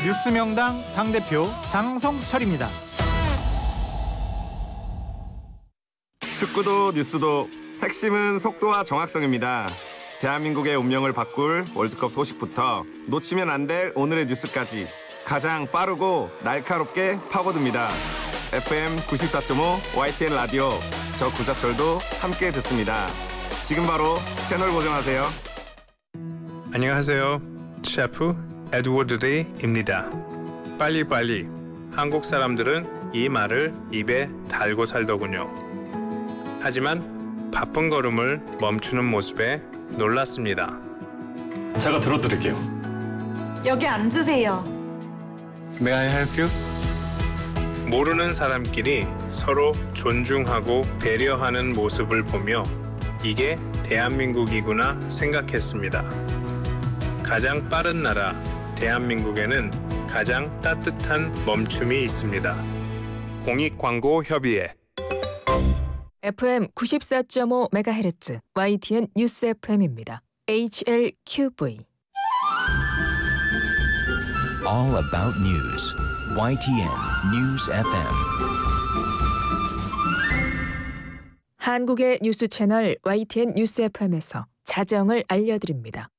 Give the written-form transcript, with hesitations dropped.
뉴스명당 당대표 장성철입니다. 축구도 뉴스도 핵심은 속도와 정확성입니다. 대한민국의 운명을 바꿀 월드컵 소식부터 놓치면 안 될 오늘의 뉴스까지 가장 빠르고 날카롭게 파고듭니다. FM 94.5 YTN 라디오, 저 구자철도 함께 듣습니다. 지금 바로 채널 고정하세요. 안녕하세요. 셰프 에드워드 리입니다. 빨리빨리. 한국 사람들은 이 말을 입에 달고 살더군요. 하지만 바쁜 걸음을 멈추는 모습에 놀랐습니다. 제가 들어드릴게요. 여기 앉으세요. May I help you? 모르는 사람끼리 서로 존중하고 배려하는 모습을 보며 이게 대한민국이구나 생각했습니다. 가장 빠른 나라 대한민국에는 가장 따뜻한 멈춤이 있습니다. 공익광고협의회 FM 94.5MHz YTN 뉴스 FM입니다. HLQV All about news. YTN News FM. 한국의 뉴스 채널 YTN 뉴스 FM에서 자정을 알려드립니다.